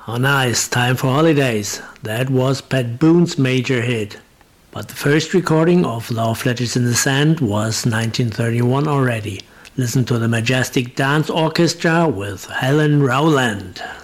Oh nice, Time for Holidays. That was Pat Boone's major hit. But the first recording of Love Letters in the Sand was 1931 already. Listen to the Majestic Dance Orchestra with Helen Rowland.